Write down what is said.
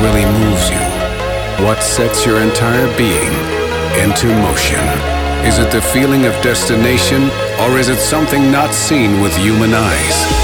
really moves you? What sets your entire being into motion? Is it the feeling of destination, or is it something not seen with human eyes?